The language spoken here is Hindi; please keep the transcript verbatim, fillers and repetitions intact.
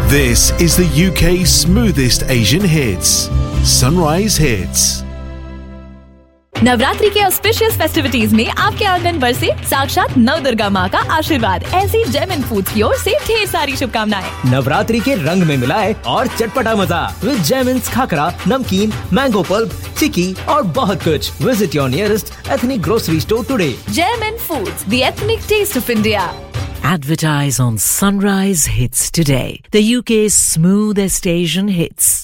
This is the U K's smoothest Asian hits, Sunrise Hits. Navratri के ऑस्पिशियस फेस्टिविटीज में आपके आंगन पर से साक्षात नव दुर्गा माँ का आशीर्वाद। ऐसी जेमिन फूड्स की ओर से ढेर सारी शुभकामनाएं। नवरात्रि के रंग में मिलाए और चटपटा मजा विद जेमिन्स खाकरा, नमकीन, मैंगो पल्प, चिक्की और बहुत कुछ। Visit your nearest ethnic grocery store today. जेमिन foods, the ethnic test of India. Advertise on Sunrise Hits today, the U K's smoothest Asian hits.